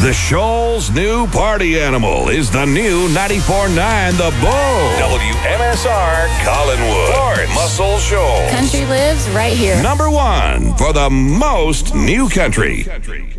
The Shoal's new party animal is the new 94.9 The Bull. WMSR Collinwood. Lawrence. Muscle Shoals. Country lives right here. Number one for the most new country.